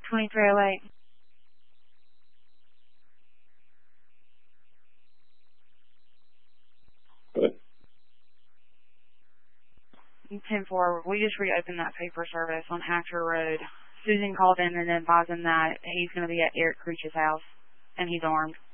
2308. Good. 10-4, we just reopened that paper service on Hatcher Road. Susan called in and advised him that he's going to be at Eric Creech's house, and he's armed.